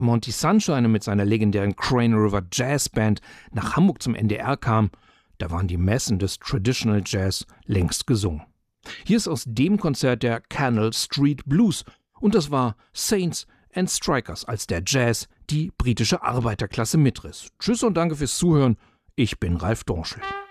Monty Sunshine mit seiner legendären Crane River Jazz Band nach Hamburg zum NDR kam, da waren die Messen des Traditional Jazz längst gesungen. Hier ist aus dem Konzert der Canal Street Blues und das war Saints and Strikers, als der Jazz die britische Arbeiterklasse mitriss. Tschüss und danke fürs Zuhören. Ich bin Ralf Dorschel.